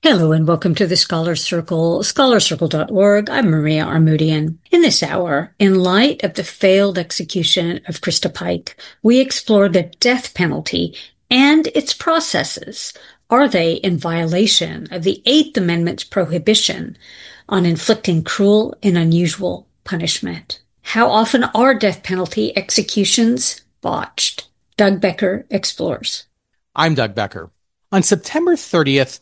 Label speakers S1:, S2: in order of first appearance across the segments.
S1: Hello and welcome to the Scholar Circle, scholarcircle.org. I'm Maria Armoudian. In this hour, in light of the failed execution of Krista Pike, we explore the death penalty and its processes. Are they in violation of the Eighth Amendment's prohibition on inflicting cruel and unusual punishment? How often are death penalty executions botched? Doug Becker explores.
S2: I'm Doug Becker. On September 30th,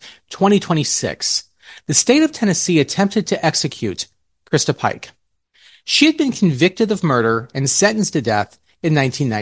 S2: 2026, the state of Tennessee attempted to execute Krista Pike. She had been convicted of murder and sentenced to death in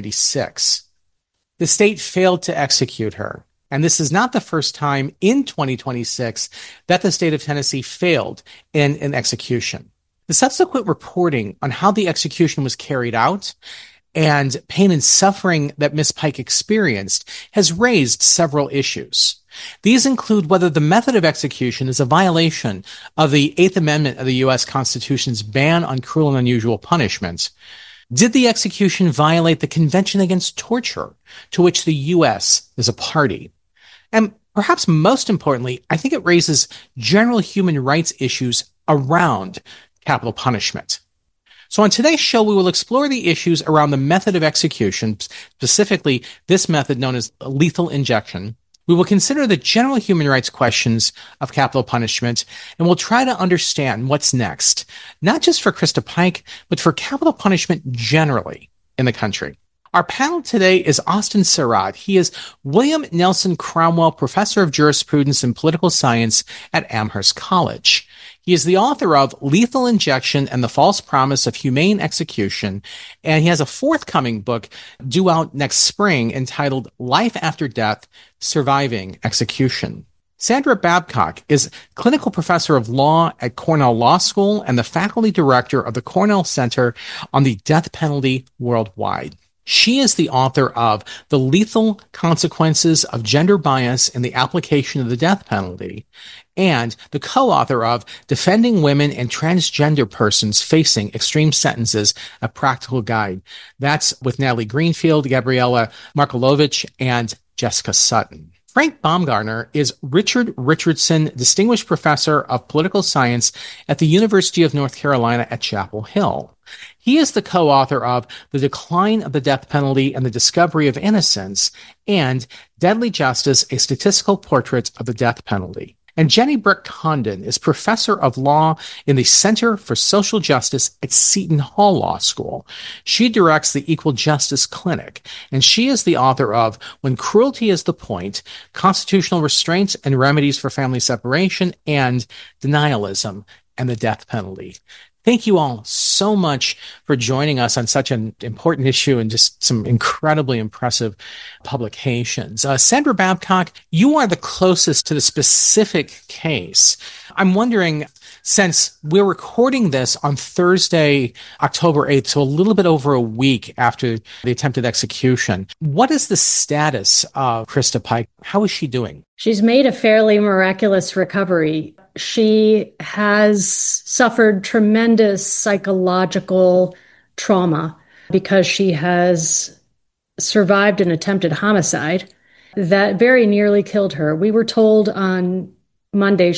S2: 1996. The state failed to execute her, and this is not the first time in 2026 that the state of Tennessee failed in an execution. The subsequent reporting on how the execution was carried out and pain and suffering that Miss Pike experienced has raised several issues. These include whether the method of execution is a violation of the Eighth Amendment of the U.S. Constitution's ban on cruel and unusual punishment. Did the execution violate the Convention Against Torture, to which the U.S. is a party? And perhaps most importantly, I think it raises general human rights issues around capital punishment. So on today's show, we will explore the issues around the method of execution, specifically this method known as lethal injection. We will consider the general human rights questions of capital punishment, and we'll try to understand what's next, not just for Krista Pike, but for capital punishment generally in the country. Our panel today is Austin Sarat. He is William Nelson Cromwell Professor of Jurisprudence and Political Science at Amherst College. He is the author of Lethal Injection and the False Promise of Humane Execution, and he has a forthcoming book due out next spring entitled Life After Death, Surviving Execution. Sandra Babcock is clinical professor of law at Cornell Law School and the faculty director of the Cornell Center on the Death Penalty Worldwide. She is the author of The Lethal Consequences of Gender Bias in the Application of the Death Penalty and the co-author of Defending Women and Transgender Persons Facing Extreme Sentences, a Practical Guide. That's with Natalie Greenfield, Gabriella Markolovich, and Jessica Sutton. Frank Baumgartner is Richard Richardson Distinguished Professor of Political Science at the University of North Carolina at Chapel Hill. He is the co-author of The Decline of the Death Penalty and the Discovery of Innocence and Deadly Justice, A Statistical Portrait of the Death Penalty. And Jenny Brick Condon is professor of law in the Center for Social Justice at Seton Hall Law School. She directs the Equal Justice Clinic, and she is the author of When Cruelty is the Point, Constitutional Restraints and Remedies for Family Separation, and Denialism and the Death Penalty. Thank you all so much for joining us on such an important issue and just some incredibly impressive publications. Sandra Babcock, you are the closest to the specific case. I'm wondering, since we're recording this on Thursday, October 8th, so a little bit over a week after the attempted execution, what is the status of Krista Pike? How is she doing?
S3: She's made a fairly miraculous recovery. She has suffered tremendous psychological trauma because she has survived an attempted homicide that very nearly killed her. We were told on Monday,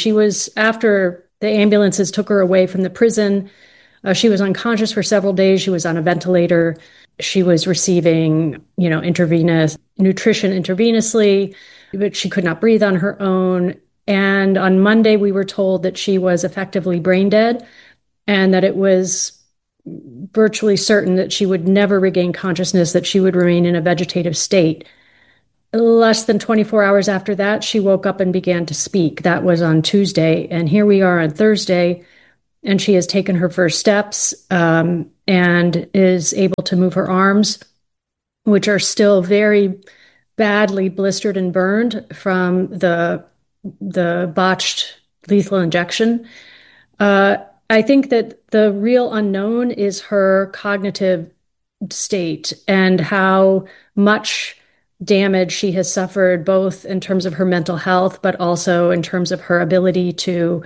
S3: after the ambulances took her away from the prison, she was unconscious for several days. She was on a ventilator. She was receiving, intravenous nutrition intravenously, but she could not breathe on her own. And on Monday, we were told that she was effectively brain dead and that it was virtually certain that she would never regain consciousness, that she would remain in a vegetative state. Less than 24 hours after that, she woke up and began to speak. That was on Tuesday. And here we are on Thursday, and she has taken her first steps and is able to move her arms, which are still very badly blistered and burned from the botched lethal injection. I think that the real unknown is her cognitive state and how much damage she has suffered, both in terms of her mental health, but also in terms of her ability to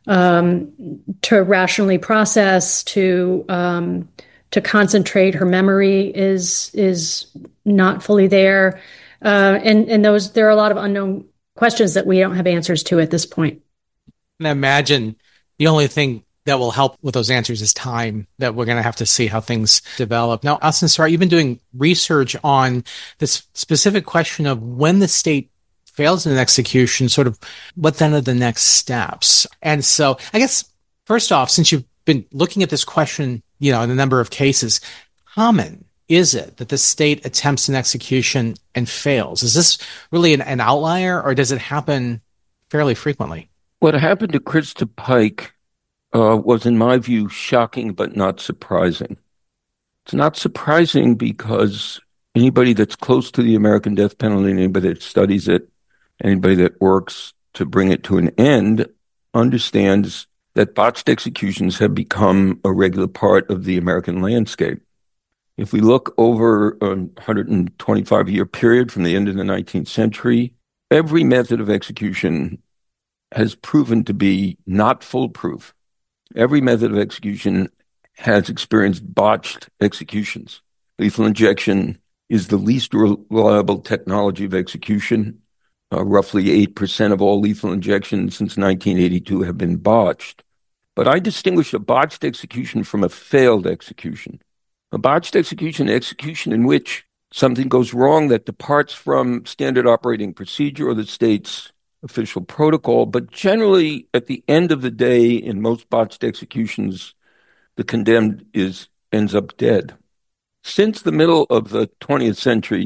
S3: rationally process, to concentrate. Her memory is not fully there, and there are a lot of unknown questions that we don't have answers to at this point.
S2: And I imagine the only thing that will help with those answers is time, that we're going to have to see how things develop. Now, Austin Starr, you've been doing research on this specific question of when the state fails in an execution, sort of what then are the next steps? And so I guess, first off, since you've been looking at this question, in a number of cases, common is it that the state attempts an execution and fails? Is this really an outlier, or does it happen fairly frequently?
S4: What happened to Krista Pike was, in my view, shocking but not surprising. It's not surprising because anybody that's close to the American death penalty, anybody that studies it, anybody that works to bring it to an end, understands that botched executions have become a regular part of the American landscape. If we look over a 125-year period from the end of the 19th century, every method of execution has proven to be not foolproof. Every method of execution has experienced botched executions. Lethal injection is the least reliable technology of execution. Roughly 8% of all lethal injections since 1982 have been botched. But I distinguish a botched execution from a failed execution. A botched execution in which something goes wrong that departs from standard operating procedure or the state's official protocol, but generally at the end of the day, in most botched executions, the condemned ends up dead. Since the middle of the 20th century,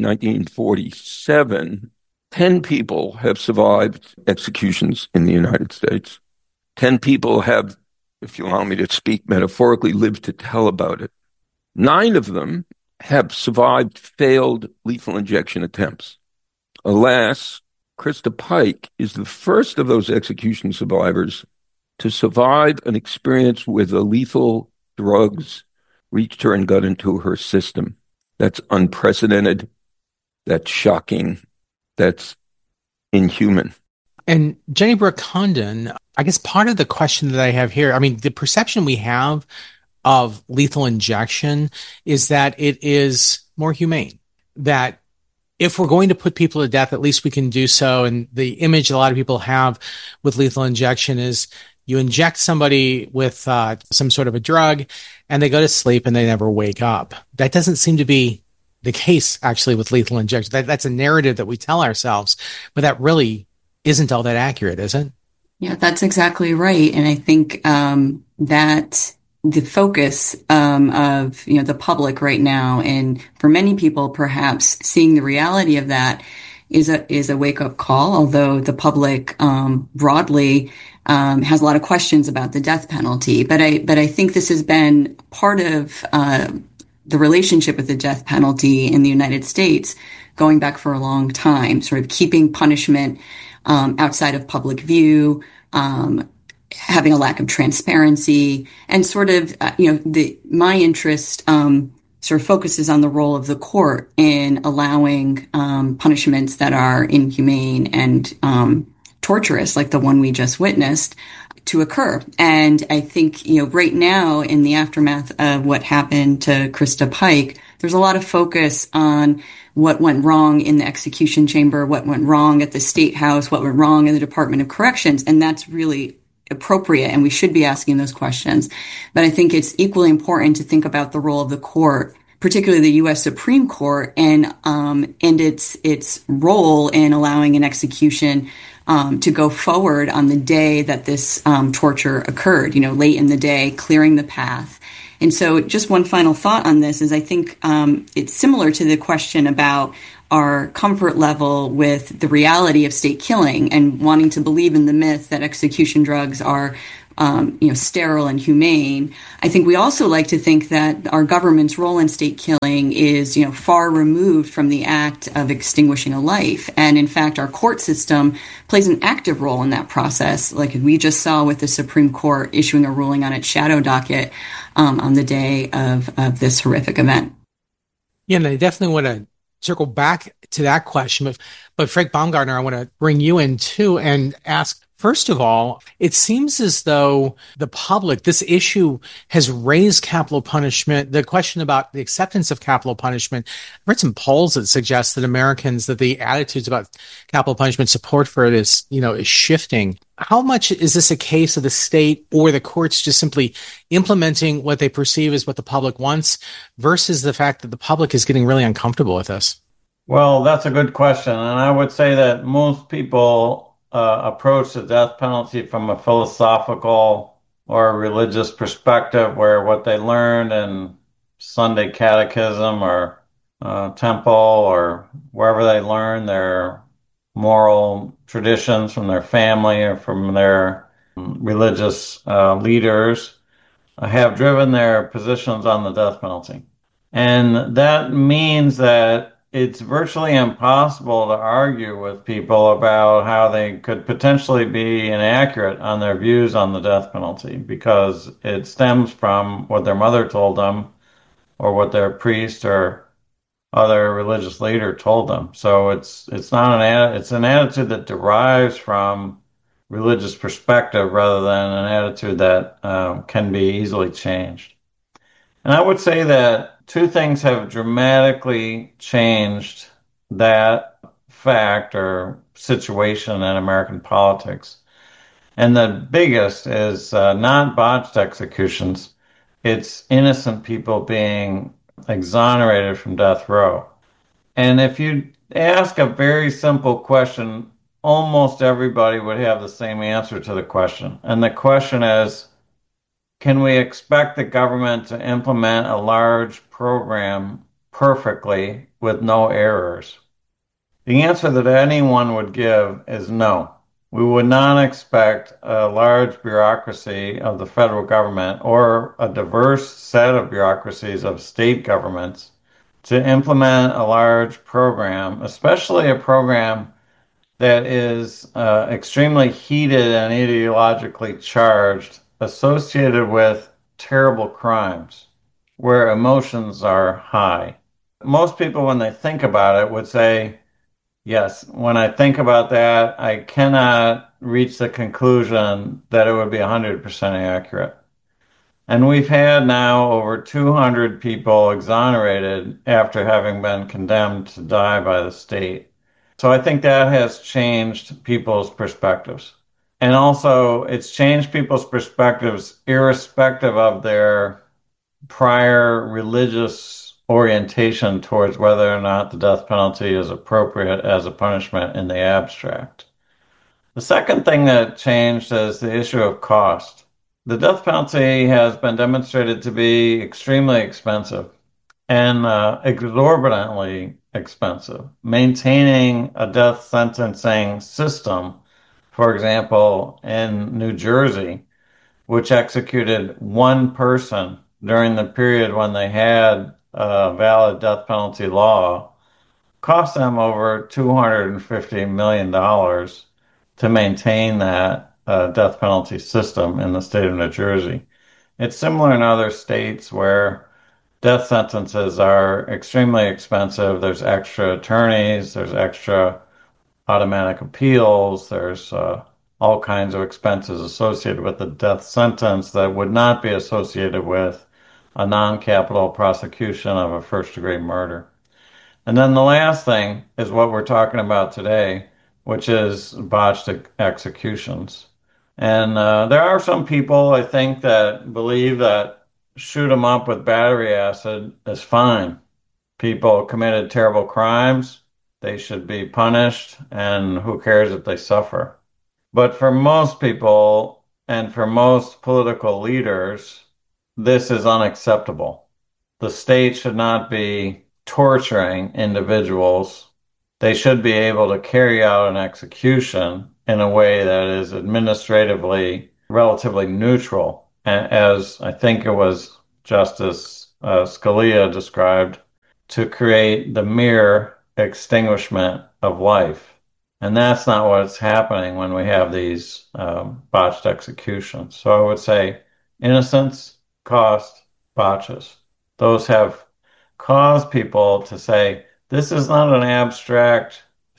S4: 1947, 10 people have survived executions in the United States. 10 people have, if you allow me to speak metaphorically, lived to tell about it. 9 of them have survived failed lethal injection attempts. Alas, Krista Pike is the first of those execution survivors to survive an experience with the lethal drugs reached her and got into her system. That's unprecedented. That's shocking. That's inhuman.
S2: And Jenny Brooke Condon, I guess part of the question that I have here, the perception we have of lethal injection is that it is more humane, that if we're going to put people to death, at least we can do so. And the image a lot of people have with lethal injection is you inject somebody with some sort of a drug and they go to sleep and they never wake up. That doesn't seem to be the case, actually, with lethal injection. That's a narrative that we tell ourselves, but that really isn't all that accurate, is it?
S5: Yeah, that's exactly right. And I think that the focus of the public right now, and for many people, perhaps seeing the reality of that is a wake up call. Although the public broadly has a lot of questions about the death penalty, but I think this has been part of the relationship with the death penalty in the United States going back for a long time, sort of keeping punishment outside of public view, having a lack of transparency, and sort of, my interest sort of focuses on the role of the court in allowing punishments that are inhumane and torturous, like the one we just witnessed, to occur. And I think, right now, in the aftermath of what happened to Krista Pike, there's a lot of focus on what went wrong in the execution chamber, what went wrong at the State House, what went wrong in the Department of Corrections. And that's really appropriate, and we should be asking those questions. But I think it's equally important to think about the role of the court, particularly the U.S. Supreme Court, and its role in allowing an execution to go forward on the day that this torture occurred, late in the day, clearing the path. And so just one final thought on this is I think it's similar to the question about our comfort level with the reality of state killing and wanting to believe in the myth that execution drugs are sterile and humane. I think we also like to think that our government's role in state killing is, far removed from the act of extinguishing a life. And in fact, our court system plays an active role in that process, like we just saw with the Supreme Court issuing a ruling on its shadow docket on the day of this horrific event.
S2: Yeah, and I definitely want to circle back to that question. But Frank Baumgartner, I want to bring you in too and ask, First of all, it seems as though the public, this issue has raised capital punishment, the question about the acceptance of capital punishment. I've read some polls that suggest that Americans, that the attitudes about capital punishment support for it is shifting. How much is this a case of the state or the courts just simply implementing what they perceive as what the public wants versus the fact that the public is getting really uncomfortable with this?
S6: Well, that's a good question. And I would say that most people approach the death penalty from a philosophical or a religious perspective where what they learned in Sunday catechism or temple or wherever they learn their moral traditions from their family or from their religious leaders have driven their positions on the death penalty. And that means that it's virtually impossible to argue with people about how they could potentially be inaccurate on their views on the death penalty because it stems from what their mother told them or what their priest or other religious leader told them. So it's not it's an attitude that derives from religious perspective rather than an attitude that can be easily changed. And I would say that two things have dramatically changed that fact or situation in American politics. And the biggest is not botched executions, it's innocent people being exonerated from death row. And if you ask a very simple question, almost everybody would have the same answer to the question. And the question is, can we expect the government to implement a large program perfectly with no errors? The answer that anyone would give is no. We would not expect a large bureaucracy of the federal government or a diverse set of bureaucracies of state governments to implement a large program, especially a program that is extremely heated and ideologically charged, associated with terrible crimes where emotions are high. Most people, when they think about it, would say, yes, when I think about that, I cannot reach the conclusion that it would be 100% accurate. And we've had now over 200 people exonerated after having been condemned to die by the state. So I think that has changed people's perspectives. And also, it's changed people's perspectives irrespective of their prior religious orientation towards whether or not the death penalty is appropriate as a punishment in the abstract. The second thing that changed is the issue of cost. The death penalty has been demonstrated to be extremely expensive and exorbitantly expensive. Maintaining a death sentencing system, for example, in New Jersey, which executed one person during the period when they had a valid death penalty law, cost them over $250 million to maintain that death penalty system in the state of New Jersey. It's similar in other states where death sentences are extremely expensive. There's extra attorneys, there's extra automatic appeals, there's all kinds of expenses associated with the death sentence that would not be associated with a non-capital prosecution of a first-degree murder. And then the last thing is what we're talking about today, which is botched executions. And there are some people, I think, that believe that shoot them up with battery acid is fine. People committed terrible crimes, they should be punished, and who cares if they suffer? But for most people and for most political leaders, this is unacceptable. The state should not be torturing individuals. They should be able to carry out an execution in a way that is administratively relatively neutral, as I think it was Justice Scalia described, to create the mere extinguishment of life. And that's not what's happening when we have these botched executions. So I would say innocence, cost, botches. Those have caused people to say, this is not an abstract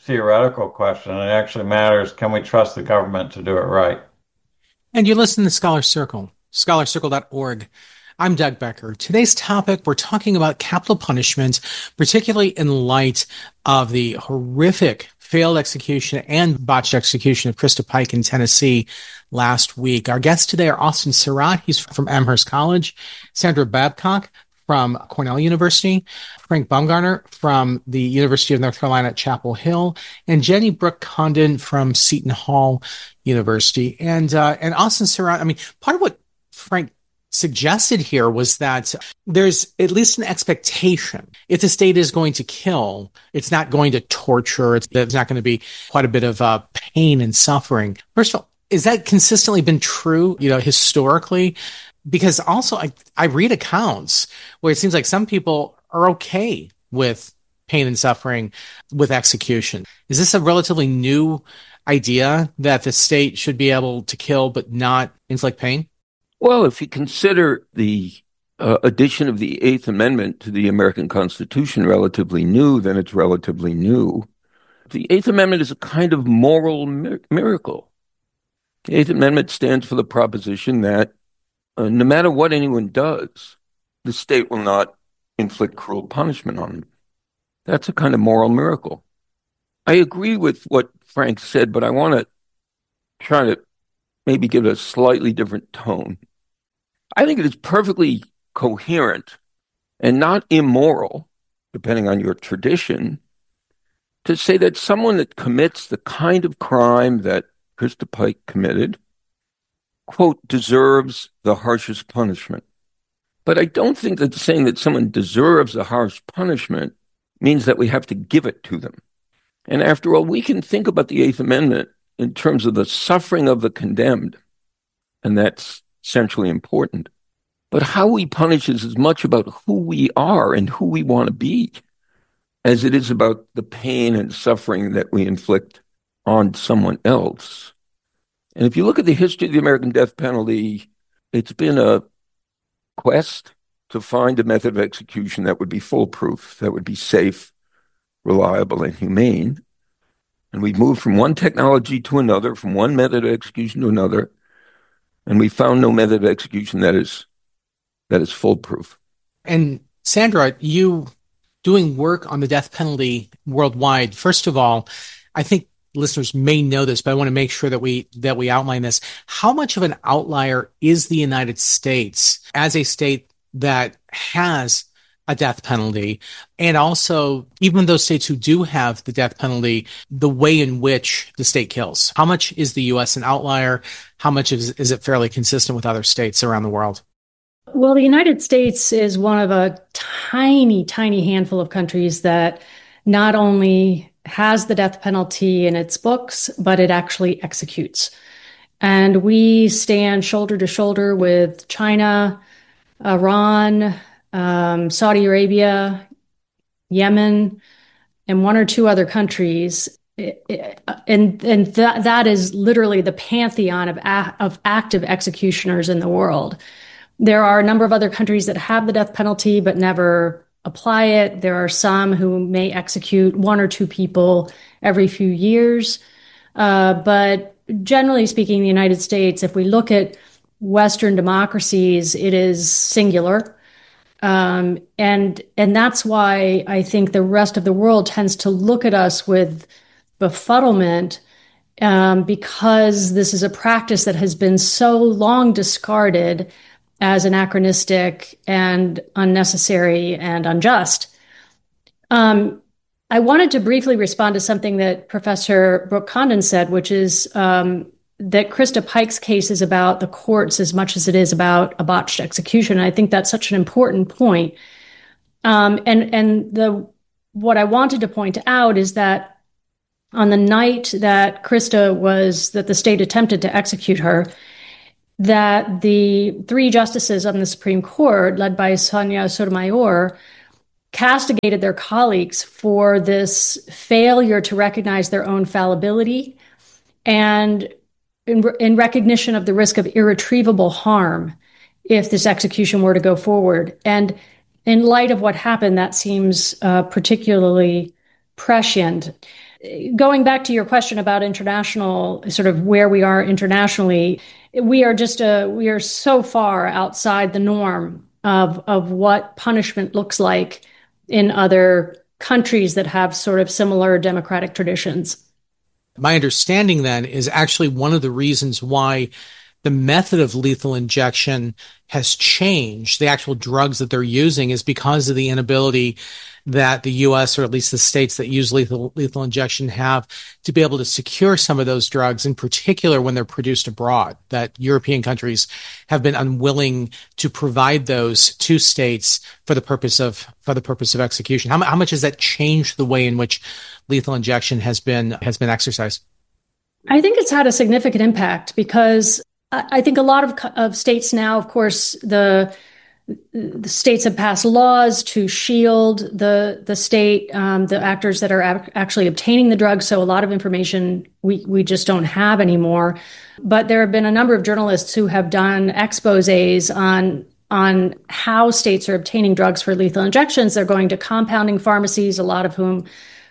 S6: theoretical question. It actually matters. Can we trust the government to do it right?
S2: And you listen to Scholar Circle, scholarcircle.org. I'm Doug Becker. Today's topic, we're talking about capital punishment, particularly in light of the horrific failed execution and botched execution of Krista Pike in Tennessee last week. Our guests today are Austin Surratt. He's from Amherst College, Sandra Babcock from Cornell University, Frank Baumgartner from the University of North Carolina at Chapel Hill, and Jenny Brooke Condon from Seton Hall University. And Austin Surratt, I mean, part of what Frank suggested here was that there's at least an expectation if the state is going to kill, it's not going to torture, there's not going to be quite a bit of pain and suffering. First of all, has that consistently been true, historically? Because also I read accounts where it seems like some people are okay with pain and suffering with execution. Is this a relatively new idea that the state should be able to kill but not inflict pain?
S4: Well, if you consider the addition of the Eighth Amendment to the American Constitution relatively new, then it's relatively new. The Eighth Amendment is a kind of moral miracle. The Eighth Amendment stands for the proposition that no matter what anyone does, the state will not inflict cruel punishment on them. That's a kind of moral miracle. I agree with what Frank said, but I want to try to maybe give it a slightly different tone. I think it is perfectly coherent and not immoral, depending on your tradition, to say that someone that commits the kind of crime that Krista Pike committed, quote, deserves the harshest punishment. But I don't think that saying that someone deserves a harsh punishment means that we have to give it to them. And after all, we can think about the Eighth Amendment in terms of the suffering of the condemned, and that's essentially important. But how we punish is as much about who we are and who we want to be as it is about the pain and suffering that we inflict on someone else. And if you look at the history of the American death penalty, it's been a quest to find a method of execution that would be foolproof, that would be safe, reliable, and humane. And we've moved from one technology to another, from one method of execution to another, and we found no method of execution that is foolproof.
S2: And Sandra, you doing work on the death penalty worldwide. First of all, I think listeners may know this, but I want to make sure that we outline this. How much of an outlier is the United States as a state that has a death penalty? And also, even those states who do have the death penalty, the way in which the state kills. How much is the U.S. an outlier? How much is it fairly consistent with other states around the world?
S3: Well, the United States is one of a tiny, tiny handful of countries that not only has the death penalty in its books, but it actually executes. And we stand shoulder to shoulder with China, Iran, Saudi Arabia, Yemen, and one or two other countries. And that is literally the pantheon of active executioners in the world. There are a number of other countries that have the death penalty but never apply it. There are some who may execute one or two people every few years. But generally speaking, the United States, if we look at Western democracies, it is singular. And that's why I think the rest of the world tends to look at us with befuddlement, because this is a practice that has been so long discarded as anachronistic and unnecessary and unjust. I wanted to briefly respond to something that Professor Brooke Condon said, which is that Krista Pike's case is about the courts as much as it is about a botched execution. And I think that's such an important point. What I wanted to point out is that on the night that that the state attempted to execute her, that the three justices on the Supreme Court, led by Sonia Sotomayor, castigated their colleagues for this failure to recognize their own fallibility and in recognition of the risk of irretrievable harm if this execution were to go forward. And in light of what happened, that seems particularly prescient. going back to your question about international, sort of where we are internationally, we are so far outside the norm of what punishment looks like in other countries that have sort of similar democratic traditions.
S2: My understanding then is actually one of the reasons why the method of lethal injection has changed. The actual drugs that they're using is because of the inability that the U.S., or at least the states that use lethal injection, have to be able to secure some of those drugs, in particular when they're produced abroad, that European countries have been unwilling to provide those to states for the purpose of execution. How much has that changed the way in which lethal injection has been exercised?
S3: I think it's had a significant impact because I think a lot of states now, of course, the states have passed laws to shield the state, the actors that are actually obtaining the drugs. So a lot of information we just don't have anymore. But there have been a number of journalists who have done exposés on how states are obtaining drugs for lethal injections. They're going to compounding pharmacies, a lot of whom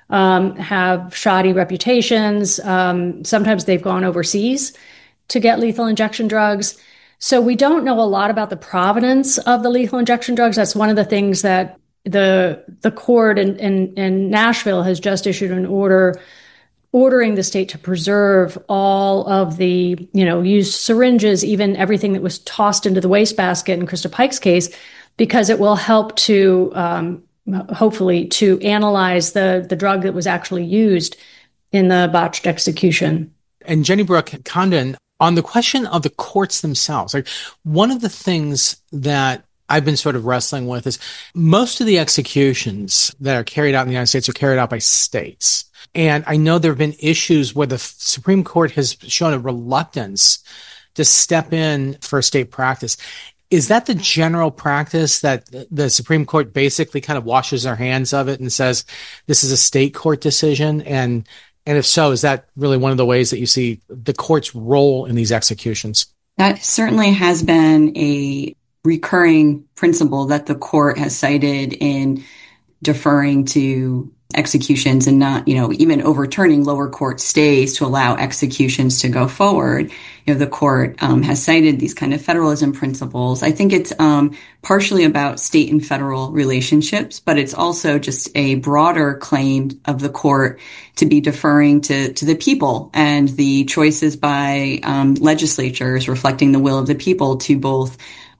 S3: have shoddy reputations. Sometimes they've gone overseas to get lethal injection drugs. So we don't know a lot about the provenance of the lethal injection drugs. That's one of the things that the court in Nashville has just issued an order ordering the state to preserve all of the, used syringes, even everything that was tossed into the wastebasket in Krista Pike's case, because it will help to hopefully to analyze the drug that was actually used in the botched execution.
S2: And Jenny Brooke Condon, on the question of the courts themselves, like one of the things that I've been sort of wrestling with is most of the executions that are carried out in the United States are carried out by states. And I know there have been issues where the Supreme Court has shown a reluctance to step in for state practice. Is that the general practice, that the Supreme Court basically kind of washes their hands of it and says, this is a state court decision? And if so, is that really one of the ways that you see the court's role in these executions?
S5: That certainly has been a recurring principle that the court has cited in deferring to executions and not, even overturning lower court stays to allow executions to go forward. The court has cited these kind of federalism principles. I think it's partially about state and federal relationships, but it's also just a broader claim of the court to be deferring to the people and the choices by legislatures reflecting the will of the people to both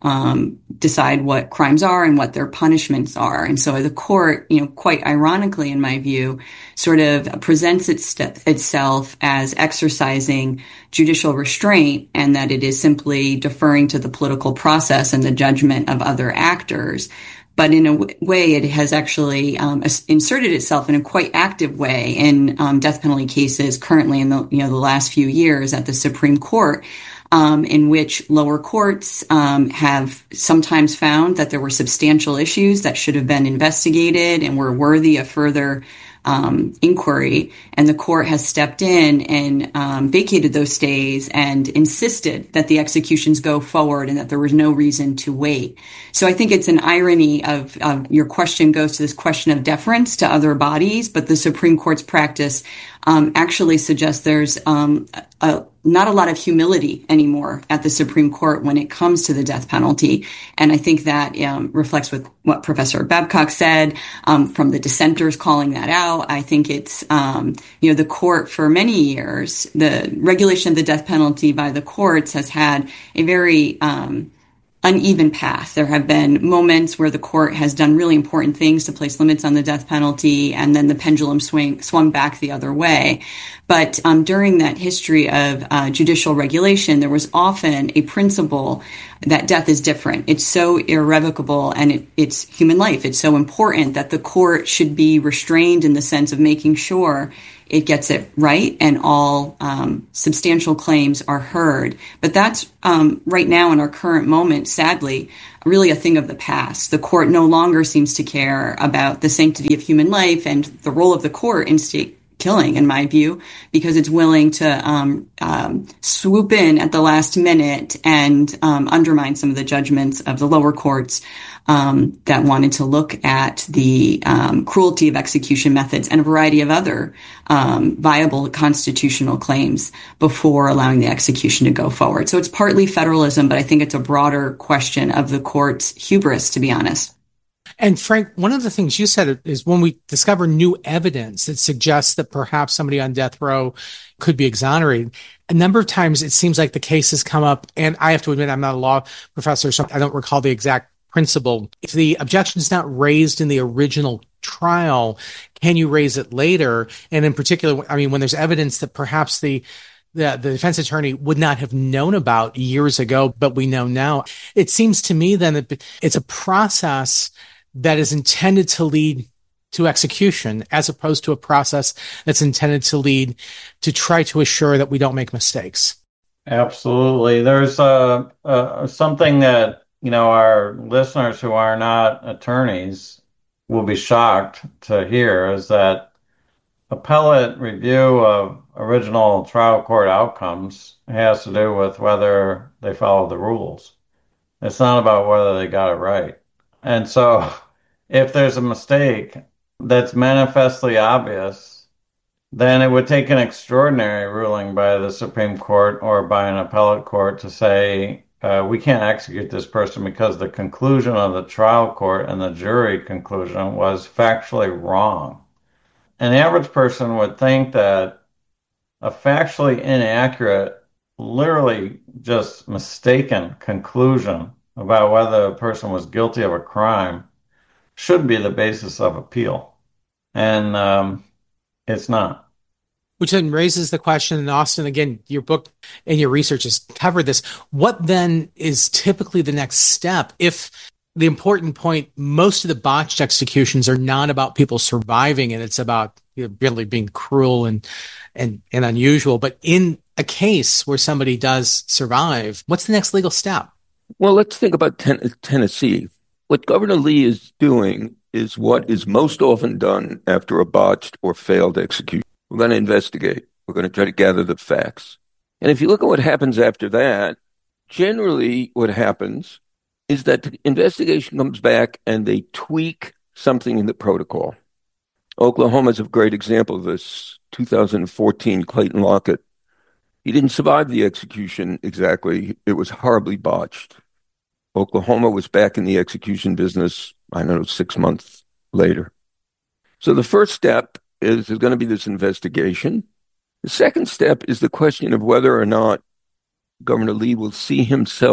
S5: decide what crimes are and what their punishments are. And so the court, quite ironically, in my view, sort of presents itself as exercising judicial restraint, and that it is simply deferring to the political process and the judgment of other actors. But in a way, it has actually inserted itself in a quite active way in death penalty cases currently in the last few years at the Supreme Court. In which lower courts have sometimes found that there were substantial issues that should have been investigated and were worthy of further inquiry. And the court has stepped in and vacated those stays and insisted that the executions go forward and that there was no reason to wait. So I think it's an irony of your question goes to this question of deference to other bodies, but the Supreme Court's practice actually suggests there's not a lot of humility anymore at the Supreme Court when it comes to the death penalty. And I think that reflects with what Professor Babcock said, from the dissenters calling that out. I think it's, the court for many years, the regulation of the death penalty by the courts has had a very uneven path. There have been moments where the court has done really important things to place limits on the death penalty, and then the pendulum swung back the other way. But during that history of judicial regulation, there was often a principle that death is different. It's so irrevocable, and it's human life. It's so important that the court should be restrained in the sense of making sure it gets it right and all substantial claims are heard. But that's right now in our current moment, sadly, really a thing of the past. The court no longer seems to care about the sanctity of human life, and the role of the court in state killing, in my view, because it's willing to swoop in at the last minute and undermine some of the judgments of the lower courts that wanted to look at the cruelty of execution methods and a variety of other viable constitutional claims before allowing the execution to go forward. So it's partly federalism, but I think it's a broader question of the court's hubris, to be honest.
S2: And Frank, one of the things you said is when we discover new evidence that suggests that perhaps somebody on death row could be exonerated, a number of times it seems like the case has come up, and I have to admit I'm not a law professor, so I don't recall the exact principle. If the objection is not raised in the original trial, can you raise it later? And in particular, I mean, when there's evidence that perhaps the defense attorney would not have known about years ago, but we know now, it seems to me then that it's a process that is intended to lead to execution, as opposed to a process that's intended to lead to try to assure that we don't make mistakes.
S6: Absolutely. There's something that, our listeners who are not attorneys will be shocked to hear, is that appellate review of original trial court outcomes has to do with whether they follow the rules. It's not about whether they got it right. And so if there's a mistake that's manifestly obvious, then it would take an extraordinary ruling by the Supreme Court or by an appellate court to say, we can't execute this person because the conclusion of the trial court and the jury conclusion was factually wrong. An average person would think that a factually inaccurate, literally just mistaken conclusion about whether a person was guilty of a crime should be the basis of appeal. And it's not.
S2: Which then raises the question, and Austin, again, your book and your research has covered this. What then is typically the next step? If the important point, most of the botched executions are not about people surviving, and it's about really being cruel and unusual. But in a case where somebody does survive, what's the next legal step?
S4: Well, let's think about Tennessee. What Governor Lee is doing is what is most often done after a botched or failed execution. We're going to investigate. We're going to try to gather the facts. And if you look at what happens after that, generally what happens is that the investigation comes back and they tweak something in the protocol. Oklahoma is a great example of this. 2014, Clayton Lockett. He didn't survive the execution exactly. It was horribly botched. Oklahoma was back in the execution business, 6 months later. So the first step is there's going to be this investigation. The second step is the question of whether or not Governor Lee will see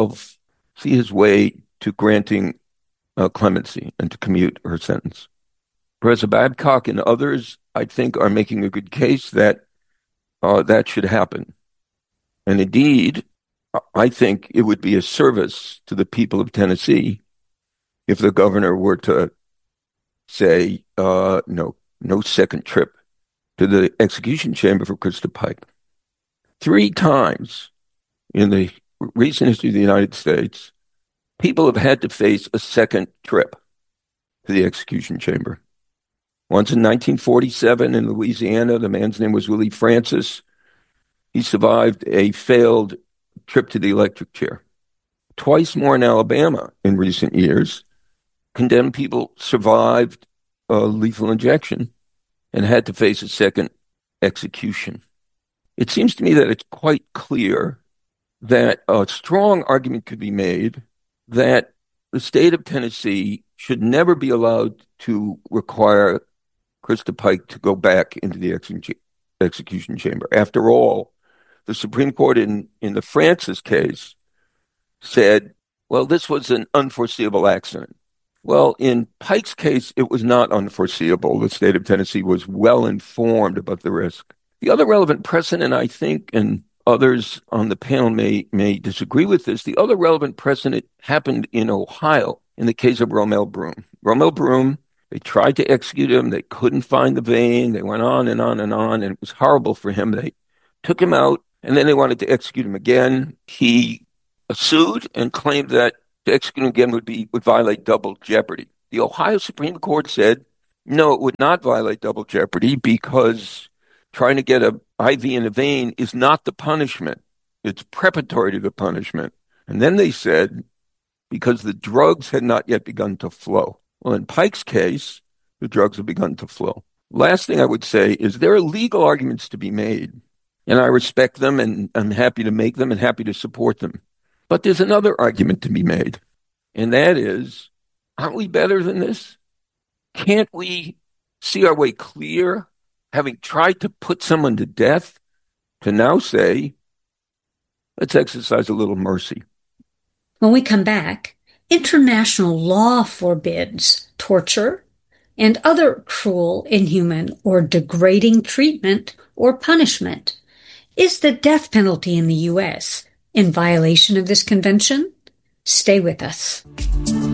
S4: his way to granting clemency and to commute her sentence. Professor Babcock and others, I think, are making a good case that that should happen. And indeed, I think it would be a service to the people of Tennessee if the governor were to say, no second trip to the execution chamber for Krista Pike. 3 times in the recent history of the United States, people have had to face a second trip to the execution chamber. Once in 1947 in Louisiana, the man's name was Willie Francis. He survived a failed trip to the electric chair. Twice more in Alabama in recent years, condemned people survived lethal injection and had to face a second execution. It seems to me that it's quite clear that a strong argument could be made that the state of Tennessee should never be allowed to require Krista Pike to go back into the execution chamber. After all, the Supreme Court in the Francis case said, well, this was an unforeseeable accident. Well, in Pike's case, it was not unforeseeable. The state of Tennessee was well informed about the risk. The other relevant precedent, I think, and others on the panel may disagree with this, the other relevant precedent happened in Ohio in the case of Romel Broom. Romel Broom, they tried to execute him. They couldn't find the vein. They went on and on and on, and it was horrible for him. They took him out, and then they wanted to execute him again. He sued and claimed that to execute him again would violate double jeopardy. The Ohio Supreme Court said, no, it would not violate double jeopardy because trying to get an IV in a vein is not the punishment. It's preparatory to the punishment. And then they said, because the drugs had not yet begun to flow. Well, in Pike's case, the drugs have begun to flow. Last thing I would say is there are legal arguments to be made, and I respect them, and I'm happy to make them and happy to support them. But there's another argument to be made, and that is, aren't we better than this? Can't we see our way clear, having tried to put someone to death, to now say, let's exercise a little mercy?
S1: When we come back, international law forbids torture and other cruel, inhuman, or degrading treatment or punishment. Is the death penalty in the U.S. in violation of this convention? Stay with us.